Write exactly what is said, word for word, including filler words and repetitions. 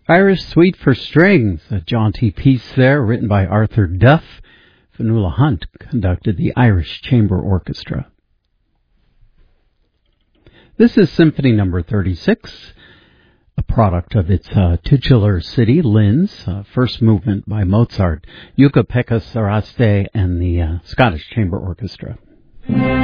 Irish Suite for Strings, a jaunty piece there, written by Arthur Duff. Fionnuala Hunt conducted the Irish Chamber Orchestra. This is Symphony Number thirty-six, a product of its uh, titular city, Linz, uh, first movement by Mozart, Jukka-Pekka Saraste, and the uh, Scottish Chamber Orchestra.